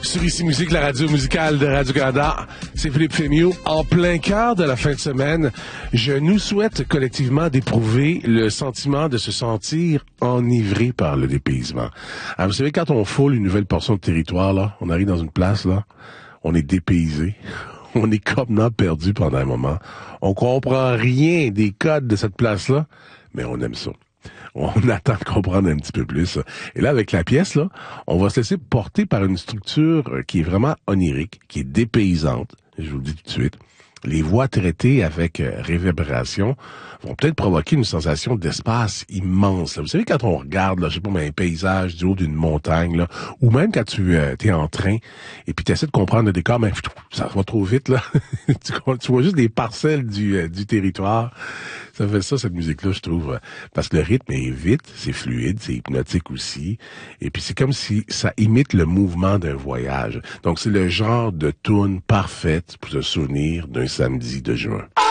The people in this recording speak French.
Sur Ici Musique, la radio musicale de Radio-Canada, c'est Philippe Fémieux. En plein cœur de la fin de semaine, je nous souhaite collectivement d'éprouver le sentiment de se sentir enivré par le dépaysement. Alors, vous savez, quand on foule une nouvelle portion de territoire, là, on arrive dans une place, là, on est dépaysé. On est complètement perdu pendant un moment. On comprend rien des codes de cette place-là, mais on aime ça. On attend de comprendre un petit peu plus. Et là, avec la pièce, là, on va se laisser porter par une structure qui est vraiment onirique, qui est dépaysante. Je vous le dis tout de suite. Les voix traitées avec réverbération vont peut-être provoquer une sensation d'espace immense. Là. Vous savez, quand on regarde, là, je sais pas, un paysage du haut d'une montagne, là, ou même quand tu es en train et puis tu essaies de comprendre le décor, mais ça va trop vite, là. tu vois juste des parcelles du territoire. Ça fait ça, cette musique-là, je trouve, parce que le rythme est vite, c'est fluide, c'est hypnotique aussi, et puis c'est comme si ça imite le mouvement d'un voyage. Donc, c'est le genre de tune parfaite pour se souvenir d'un samedi de juin.